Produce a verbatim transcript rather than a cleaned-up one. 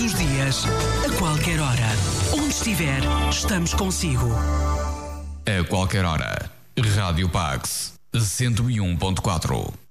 os dias, a qualquer hora. Onde estiver, estamos consigo. A qualquer hora. Rádio Pax cento e um ponto quatro.